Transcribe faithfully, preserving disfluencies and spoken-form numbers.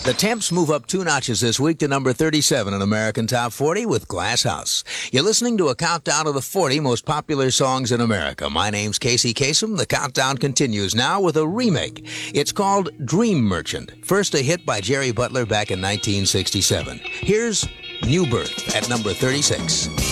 The Temps move up two notches this week to number thirty-seven in American Top forty with Glass House. You're listening to a countdown of the forty most popular songs in America. My name's Casey Kasem. The countdown continues now with a remake. It's called Dream Merchant, first a hit by Jerry Butler back in nineteen sixty-seven. Here's New Birth at number thirty-six.